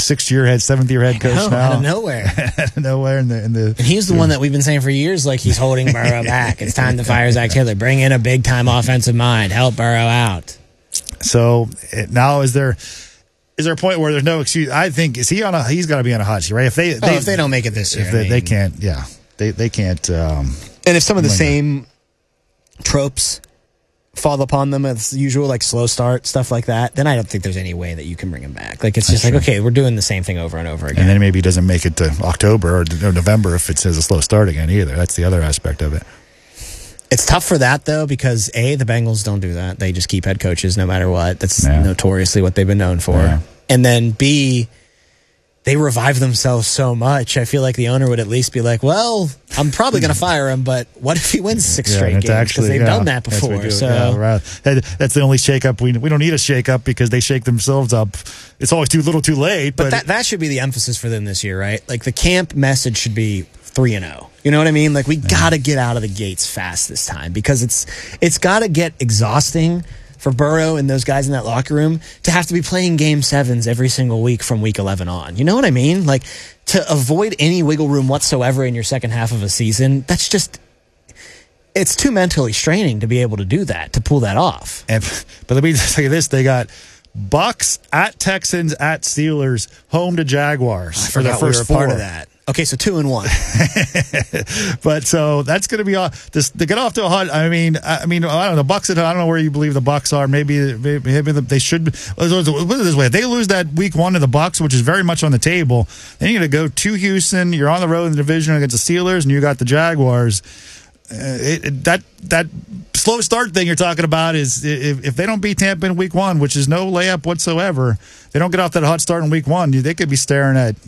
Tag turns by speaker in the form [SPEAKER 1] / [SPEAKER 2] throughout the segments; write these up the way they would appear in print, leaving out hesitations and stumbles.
[SPEAKER 1] seventh year head coach now.
[SPEAKER 2] Out of nowhere.
[SPEAKER 1] Out of nowhere. And
[SPEAKER 2] he's the one that we've been saying for years, like he's holding Burrow back. It's time to fire Zach Taylor. Bring in a big-time offensive mind. Help Burrow out.
[SPEAKER 1] So now is there a point where there's no excuse? I think he's got to be on a hot seat, right? If they don't make it this year, they can't. Yeah, they can't.
[SPEAKER 2] And if some of the same tropes fall upon them as usual, like slow start, stuff like that, then I don't think there's any way that you can bring him back. Like it's just like, okay, we're doing the same thing over and over again.
[SPEAKER 1] And then maybe he doesn't make it to October or November if it says a slow start again either. That's the other aspect of it.
[SPEAKER 2] It's tough for that, though, because, A, the Bengals don't do that. They just keep head coaches no matter what. That's notoriously what they've been known for. Yeah. And then, B, they revive themselves so much. I feel like the owner would at least be like, well, I'm probably going to fire him, but what if he wins 6 straight games? Because they've done that before. So
[SPEAKER 1] that's the only shakeup. We don't need a shakeup because they shake themselves up. It's always too late. But
[SPEAKER 2] that should be the emphasis for them this year, right? Like, the camp message should be 3-0. You know what I mean? Like, we got to get out of the gates fast this time because it's got to get exhausting for Burrow and those guys in that locker room to have to be playing game 7s every single week from week 11 on. You know what I mean? Like, to avoid any wiggle room whatsoever in your second half of a season, that's just, it's too mentally straining to be able to do that, to pull that off.
[SPEAKER 1] But let me tell you this, they got Bucks at Texans at Steelers, home to Jaguars for their first 4.
[SPEAKER 2] Part of that. Okay, so 2-1.
[SPEAKER 1] But so that's going to be to get off to a hot. I mean, I don't know. The Bucks. I don't know where you believe the Bucks are. Maybe they should. Put it this way: if they lose that week 1 to the Bucks, which is very much on the table, then you're going to go to Houston. You're on the road in the division against the Steelers, and you got the Jaguars. That slow start thing you're talking about is if they don't beat Tampa in week 1, which is no layup whatsoever, they don't get off that hot start in week 1. They could be staring at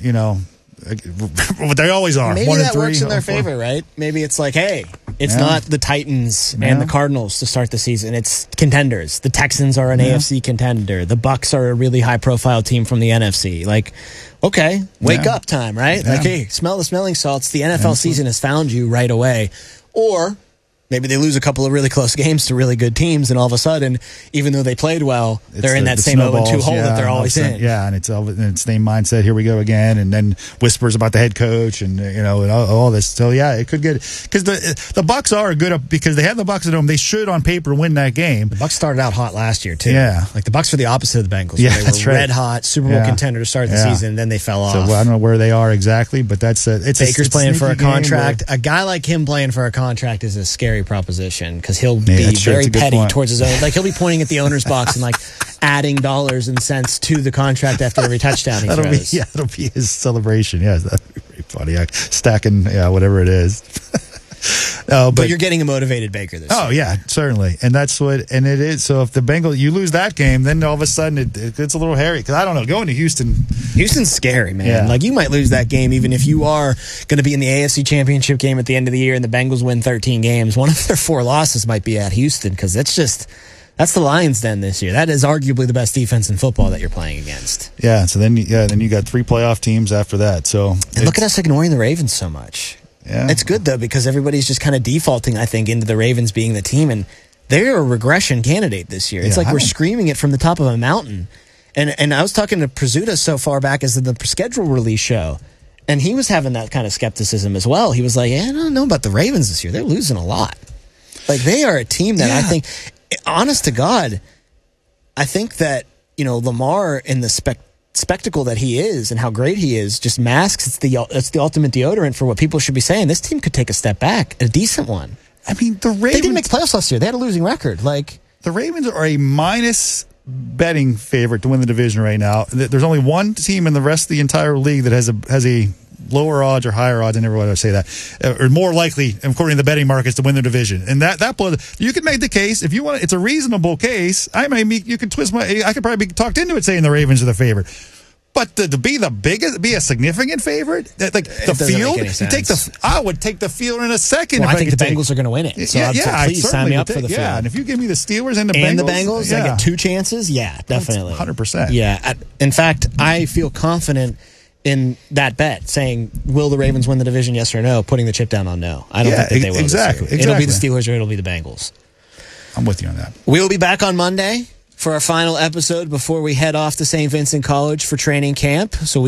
[SPEAKER 1] what they always are.
[SPEAKER 2] Maybe that works in their favor, right? Maybe it's like, hey, it's not the Titans and the Cardinals to start the season. It's contenders. The Texans are an AFC contender. The Bucks are a really high-profile team from the NFC. Like, okay, wake up time, right? Like, hey, smell the smelling salts. The NFL season has found you right away. Or maybe they lose a couple of really close games to really good teams, and all of a sudden, even though they played well, they're in that same 0-2 hole that they're always in.
[SPEAKER 1] Yeah, and it's the same mindset. Here we go again, and then whispers about the head coach, and and all this. So yeah, it could get because the Bucks are good because they have the Bucks at home. They should, on paper, win that game.
[SPEAKER 2] The Bucks started out hot last year too.
[SPEAKER 1] Yeah,
[SPEAKER 2] like the Bucks were the opposite of the Bengals.
[SPEAKER 1] Yeah,
[SPEAKER 2] they were red hot Super Bowl contender to start the season. Then they fell off.
[SPEAKER 1] So I don't know where they are exactly, but it's
[SPEAKER 2] Baker's playing for a contract. A guy like him playing for a contract is a scary proposition. Because he'll be very petty towards his own. Like, he'll be pointing at the owner's box and, like, adding dollars and cents to the contract after every touchdown he throws.
[SPEAKER 1] That'll be his celebration. Yeah, that'd be pretty funny. Stacking, whatever it is.
[SPEAKER 2] But you're getting a motivated Baker this year.
[SPEAKER 1] Oh, yeah, certainly. And that's what, and it is. So if the Bengals, you lose that game, then all of a sudden it gets a little hairy. Because I don't know, going to Houston's
[SPEAKER 2] scary, man. Yeah. Like, you might lose that game even if you are going to be in the AFC Championship game at the end of the year and the Bengals win 13 games. One of their 4 losses might be at Houston because that's the Lions' den this year. That is arguably the best defense in football that you're playing against.
[SPEAKER 1] Yeah, so then you got 3 playoff teams after that. So
[SPEAKER 2] and look at us ignoring the Ravens so much. Yeah. It's good, though, because everybody's just kind of defaulting, I think, into the Ravens being the team, and they're a regression candidate this year. It's like we're screaming it from the top of a mountain. And I was talking to Prizzuta so far back as the schedule release show, and he was having that kind of skepticism as well. He was like, I don't know about the Ravens this year. They're losing a lot. Like, they are a team that I think, honest to God, I think that, Lamar in the spectacle that he is and how great he is just masks it's the ultimate deodorant for what people should be saying. This team could take a step back, a decent one.
[SPEAKER 1] I mean, the Ravens,
[SPEAKER 2] they didn't make playoffs last year. They had a losing record. Like,
[SPEAKER 1] the Ravens are a minus betting favorite to win the division right now. There's only one team in the rest of the entire league that has a lower odds or higher odds. I never want to say that, or more likely, according to the betting markets, to win the division. And that you can make the case if you want. It's a reasonable case. You could twist I could probably be talked into it saying the Ravens are the favorite. But to be a significant favorite, like the field, I would take the field in a second.
[SPEAKER 2] Well, I think the Bengals are going to win it. So please sign me up for the field.
[SPEAKER 1] Yeah, and if you give me the Steelers and the
[SPEAKER 2] Bengals, I get 2 chances. Yeah, definitely,
[SPEAKER 1] 100%.
[SPEAKER 2] Yeah, in fact, I feel confident in that bet, saying will the Ravens win the division? Yes or no? Putting the chip down on no. I don't think that they will.
[SPEAKER 1] Exactly.
[SPEAKER 2] It'll be the Steelers or it'll be the Bengals.
[SPEAKER 1] I'm with you on that.
[SPEAKER 2] We'll be back on Monday for our final episode before we head off to St. Vincent College for training camp. So